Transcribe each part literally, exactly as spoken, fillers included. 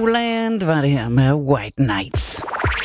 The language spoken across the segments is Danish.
Lowland var det her med White Nights.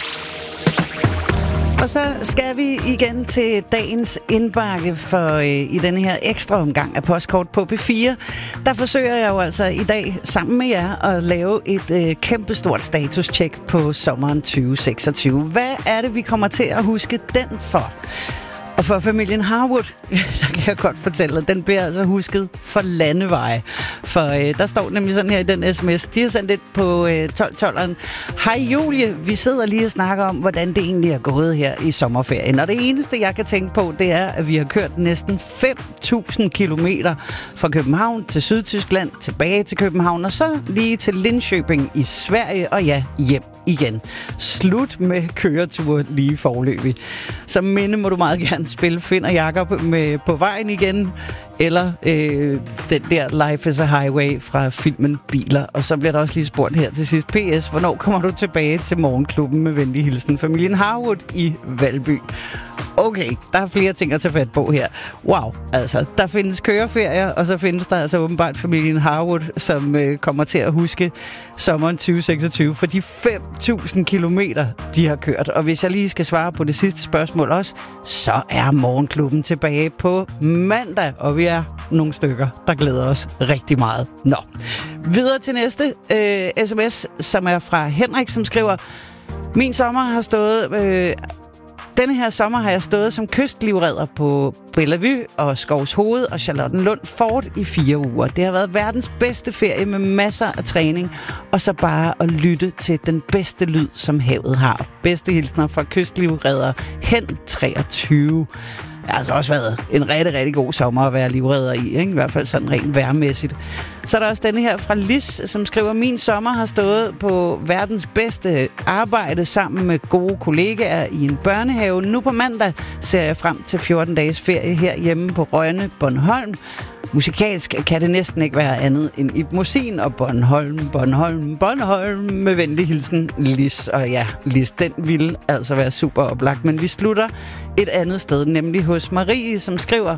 Og så skal vi igen til dagens indbakke for øh, i denne her ekstra omgang af Postkort på P fire. Der forsøger jeg jo altså i dag sammen med jer at lave et øh, kæmpestort status-check på sommeren tyve seksogtyve. Hvad er det, vi kommer til at huske den for? Og for familien Harwood, der kan jeg godt fortælle, at den bliver altså husket for landeveje. For øh, der står nemlig sådan her i den sms, de har sendt et på øh, tolv tolveren. Hej Julie, vi sidder lige og snakker om, hvordan det egentlig er gået her i sommerferien. Og det eneste, jeg kan tænke på, det er, at vi har kørt næsten fem tusind kilometer fra København til Sydtyskland, tilbage til København, og så lige til Linköping i Sverige, og ja, hjem igen. Slut med køretur lige forløbig. Som minde må du meget gerne spille Finn og Jakob med På vejen igen, eller øh, den der Life is a Highway fra filmen Biler. Og så bliver der også lige spurgt her til sidst. P S. Hvornår kommer du tilbage til morgenklubben med venlig hilsen? Familien Harwood i Valby. Okay, der er flere ting at tage fat på her. Wow, altså, der findes køreferier, og så findes der altså åbenbart familien Harwood, som øh, kommer til at huske sommeren tyve seksogtyve for de fem tusind kilometer, de har kørt. Og hvis jeg lige skal svare på det sidste spørgsmål også, så er morgenklubben tilbage på mandag, og vi er nogle stykker, der glæder os rigtig meget. Nå, videre til næste øh, sms, som er fra Henrik, som skriver: Min sommer har stået... Øh, Denne her sommer har jeg stået som kystlivredder på Bellevue og Skovshoved og Charlottenlund Fort i fire uger. Det har været verdens bedste ferie med masser af træning, og så bare at lytte til den bedste lyd, som havet har. Bedste hilsner fra kystlivredder Hen treogtyve. Det har altså også været en rigtig, rigtig god sommer at være livredder i, ikke? I hvert fald sådan rent vejrmæssigt. Så er der også denne her fra Lis, som skriver: Min sommer har stået på verdens bedste arbejde sammen med gode kollegaer i en børnehave. Nu på mandag ser jeg frem til fjorten dages ferie herhjemme på Rønne, Bornholm. Musikalsk kan det næsten ikke være andet end Ib Mossin og Bornholm, Bornholm, Bornholm med venlig hilsen Lis. Og ja, Lis, den ville altså være super oplagt, men vi slutter et andet sted, nemlig hos Marie, som skriver: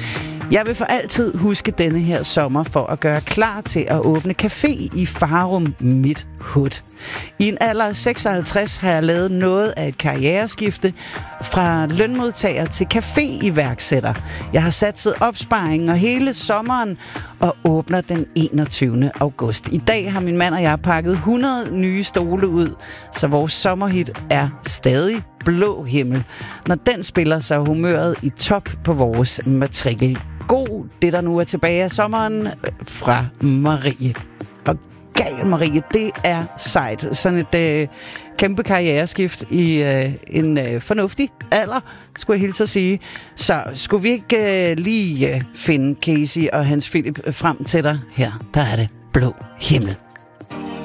Jeg vil for altid huske denne her sommer for at gøre klar til at åbne café i Farum Midt Hood. I en alder af seksoghalvtreds har jeg lavet noget af et karriereskifte fra lønmodtager til café-iværksætter. Jeg har satset opsparingen og hele sommeren og åbner den enogtyvende august. I dag har min mand og jeg pakket hundrede nye stole ud, så vores sommerhit er stadig Blå Himmel. Når den spiller, så er humøret i top på vores matrikel. God, det der nu er tilbage af sommeren, fra Marie. Og gal Marie, det er sejt. Sådan et øh, kæmpe karriereskift i øh, en øh, fornuftig alder, skulle jeg hilse at sige. Så skulle vi ikke øh, lige øh, finde Casey og Hans Philip frem til dig? Her, der er det Blå Himmel.